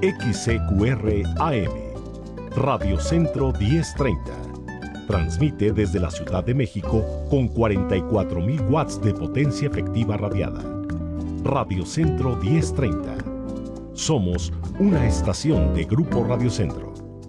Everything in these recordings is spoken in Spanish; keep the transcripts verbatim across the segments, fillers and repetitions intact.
X C Q R A M, Radio Centro diez treinta. Transmite desde la Ciudad de México con cuarenta y cuatro mil watts de potencia efectiva radiada. Radio Centro diez treinta. Somos una estación de Grupo Radio Centro.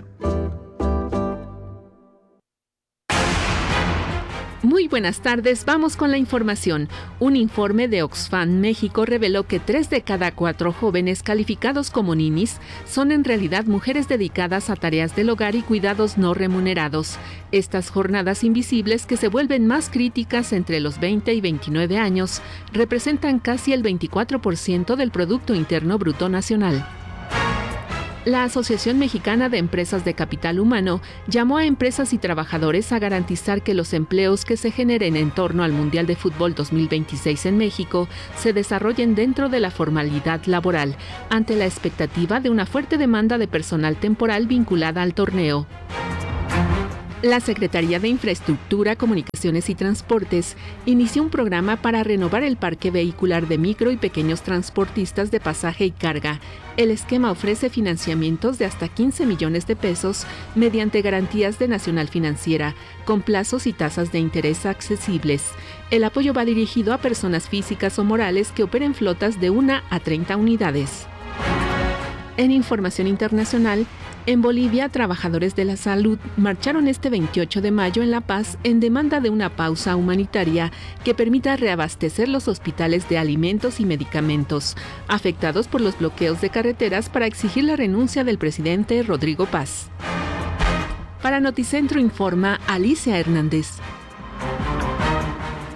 Muy buenas tardes, vamos con la información. Un informe de Oxfam México reveló que tres de cada cuatro jóvenes calificados como ninis son en realidad mujeres dedicadas a tareas del hogar y cuidados no remunerados. Estas jornadas invisibles, que se vuelven más críticas entre los veinte y veintinueve años, representan casi el veinticuatro por ciento del Producto Interno Bruto Nacional. La Asociación Mexicana de Empresas de Capital Humano llamó a empresas y trabajadores a garantizar que los empleos que se generen en torno al Mundial de Fútbol dos mil veintiséis en México se desarrollen dentro de la formalidad laboral, ante la expectativa de una fuerte demanda de personal temporal vinculada al torneo. La Secretaría de Infraestructura, Comunicaciones y Transportes inició un programa para renovar el parque vehicular de micro y pequeños transportistas de pasaje y carga. El esquema ofrece financiamientos de hasta quince millones de pesos mediante garantías de Nacional Financiera, con plazos y tasas de interés accesibles. El apoyo va dirigido a personas físicas o morales que operen flotas de una a treinta unidades. En información internacional, en Bolivia, trabajadores de la salud marcharon este veintiocho de mayo en La Paz en demanda de una pausa humanitaria que permita reabastecer los hospitales de alimentos y medicamentos afectados por los bloqueos de carreteras para exigir la renuncia del presidente Rodrigo Paz. Para Noticentro informa Alicia Hernández.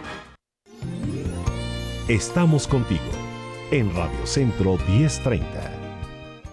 Estamos contigo en Radio Centro diez treinta.